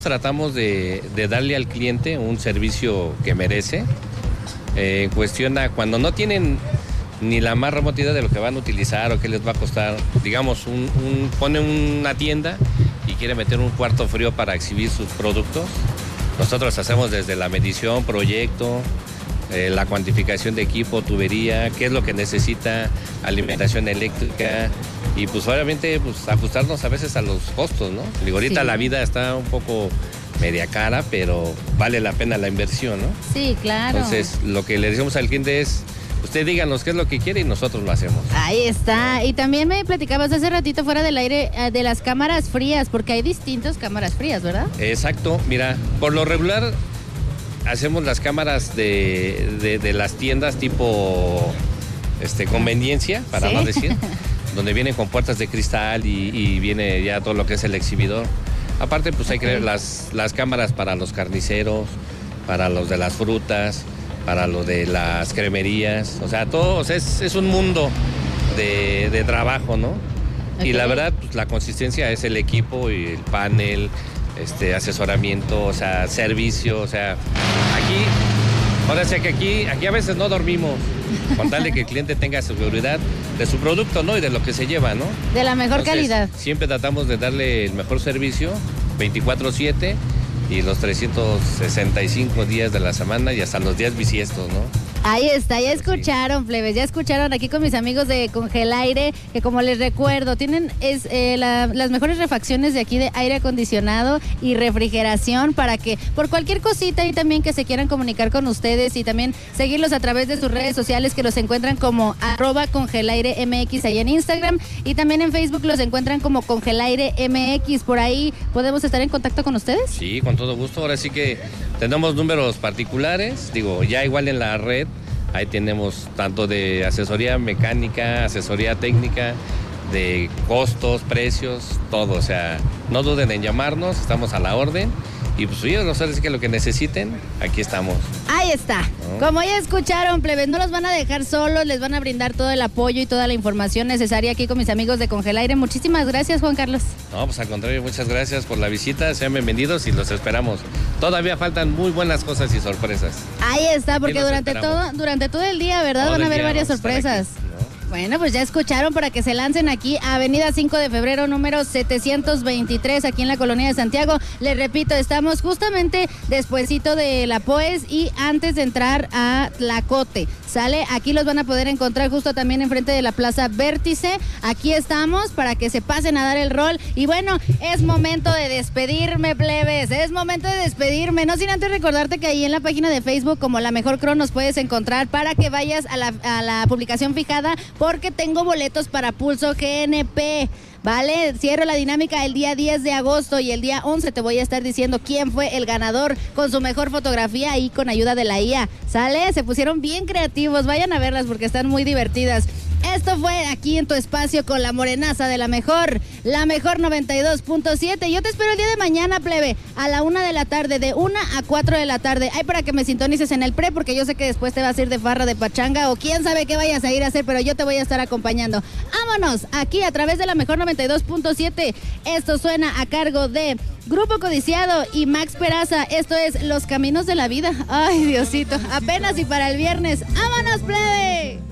Tratamos de darle al cliente un servicio que merece. En cuestión a cuando no tienen ni la más remota idea de lo que van a utilizar o qué les va a costar. Digamos, pone una tienda y quiere meter un cuarto frío para exhibir sus productos. Nosotros hacemos desde la medición, proyecto, la cuantificación de equipo, tubería, qué es lo que necesita, alimentación eléctrica y pues obviamente pues ajustarnos a veces a los costos, ¿no? Digo, ahorita la vida está un poco media cara, pero vale la pena la inversión, ¿no? Sí, claro. Entonces, lo que le decimos al cliente es, usted díganos qué es lo que quiere y nosotros lo hacemos. Ahí está. Y también me platicabas hace ratito fuera del aire de las cámaras frías, porque hay distintas cámaras frías, ¿verdad? Exacto. Mira, por lo regular hacemos las cámaras de las tiendas tipo conveniencia, para ¿Sí? no decir, donde vienen con puertas de cristal y viene ya todo lo que es el exhibidor. Aparte, pues hay que ver las cámaras para los carniceros, para los de las frutas, para lo de las cremerías, o sea, todo, o sea, es un mundo de trabajo, ¿no? Y la verdad, pues la consistencia es el equipo y el panel, asesoramiento, o sea, servicio, o sea, ahora sí que aquí a veces no dormimos, con tal de que el cliente tenga seguridad de su producto, ¿no? Y de lo que se lleva, ¿no? De la mejor calidad. Siempre tratamos de darle el mejor servicio, 24/7, y los 365 días de la semana y hasta los días bisiestos, ¿no? Ahí está, ya escucharon, plebes, ya escucharon aquí con mis amigos de Congelaire, que como les recuerdo, tienen las mejores refacciones de aquí de aire acondicionado y refrigeración para que por cualquier cosita y también que se quieran comunicar con ustedes y también seguirlos a través de sus redes sociales que los encuentran como @CongelairemX ahí en Instagram y también en Facebook los encuentran como CongelairemX. Por ahí podemos estar en contacto con ustedes. Sí, con todo gusto. Ahora sí que tenemos números particulares, digo, ya igual en la red. Ahí tenemos tanto de asesoría mecánica, asesoría técnica, de costos, precios, todo. O sea, no duden en llamarnos, estamos a la orden. Y pues oye, no sé, que lo que necesiten, aquí estamos. Ahí está. ¿No? Como ya escucharon, plebes, no los van a dejar solos, les van a brindar todo el apoyo y toda la información necesaria aquí con mis amigos de Congelaire. Muchísimas gracias, Juan Carlos. No, pues al contrario, muchas gracias por la visita, sean bienvenidos y los esperamos. Todavía faltan muy buenas cosas y sorpresas. Ahí está, porque durante todo el día, ¿verdad? Van a haber varias sorpresas. Bueno, pues ya escucharon para que se lancen aquí a Avenida 5 de Febrero, número 723, aquí en la Colonia de Santiago. Les repito, estamos justamente despuesito de la POES y antes de entrar a Tlacote. ¿Sale? Aquí los van a poder encontrar justo también enfrente de la Plaza Vértice. Aquí estamos para que se pasen a dar el rol. Y bueno, es momento de despedirme, plebes. Es momento de despedirme. No sin antes recordarte que ahí en la página de Facebook, como La Mejor Cron, nos puedes encontrar para que vayas a la publicación fijada, porque tengo boletos para Pulso GNP. Vale, cierro la dinámica el día 10 de agosto y el día 11 te voy a estar diciendo quién fue el ganador con su mejor fotografía y con ayuda de la IA. ¿Sale? Se pusieron bien creativos, vayan a verlas porque están muy divertidas. Esto fue aquí en tu espacio con la morenaza de la mejor 92.7. Yo te espero el día de mañana, plebe, a la 1 de la tarde, de 1 a 4 de la tarde. Ay, para que me sintonices en el pre, porque yo sé que después te vas a ir de farra, de pachanga, o quién sabe qué vayas a ir a hacer, pero yo te voy a estar acompañando. Vámonos, aquí a través de la mejor 92.7. Esto suena a cargo de Grupo Codiciado y Max Peraza. Esto es Los Caminos de la Vida. Ay, Diosito, apenas y para el viernes. ¡Vámonos, plebe!